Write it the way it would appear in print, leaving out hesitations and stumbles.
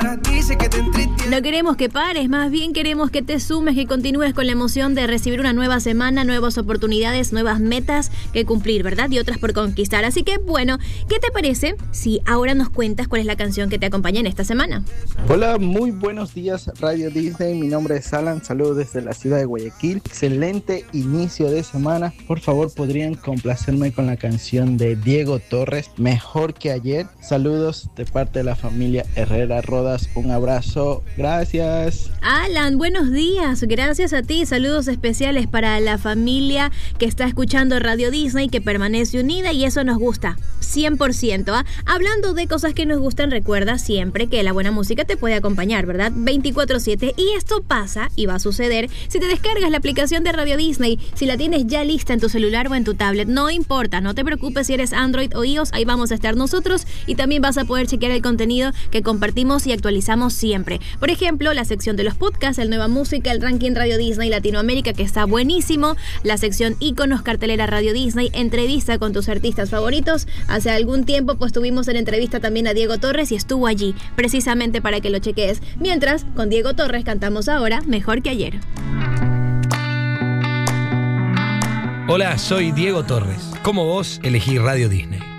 para ti, sé que te entretiene. No queremos que pares, más bien queremos que te sumes, que continúes con la emoción de recibir una nueva semana, nuevas oportunidades, nuevas metas que cumplir, ¿verdad? Y otras por conquistar. Así que, bueno, ¿qué te parece si ahora nos cuentas cuál es la canción que te acompaña en esta semana? Hola, muy buenos días Radio Disney, mi nombre es Alan, saludos desde la ciudad de Guayaquil. Excelente inicio de semana. Por favor, ¿podrían complacerme con la canción de Diego Torres, Mejor que ayer? Saludos de parte de la familia Herrera Rodas, un abrazo, gracias. Alan, buenos días, gracias a ti, saludos especiales para la familia que está escuchando Radio Disney, que permanece unida y eso nos gusta, 100%. Hablando de cosas que nos gustan, recuerda siempre que la buena música te puede acompañar, ¿verdad? 24/7, y esto pasa y va a suceder si te descargas la aplicación de Radio Disney, si la tienes ya lista en tu celular o en tu tablet, no importa, no te preocupes si eres Android o iOS, ahí vamos a estar nosotros y también vas a poder chequear el contenido que compartimos y actualizamos siempre. Por ejemplo, la sección de los podcasts, el Nueva Música, el ranking Radio Disney Latinoamérica, que está buenísimo, la sección Íconos, cartelera Radio Disney, entrevista con tus artistas favoritos. Hace algún tiempo pues tuvimos en entrevista también a Diego Torres y estuvo allí precisamente para que lo cheques. Mientras, con Diego Torres cantamos ahora Mejor que ayer. Hola, soy Diego Torres. Como vos, elegí Radio Disney.